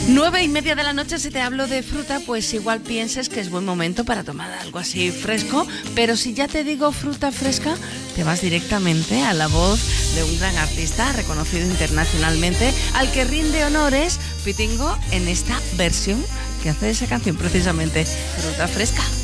9:30 de la noche, si te hablo de fruta, pues igual pienses que es buen momento para tomar algo así fresco, pero si ya te digo fruta fresca, te vas directamente a la voz de un gran artista reconocido internacionalmente, al que rinde honores Pitingo en esta versión que hace de esa canción precisamente, Fruta Fresca.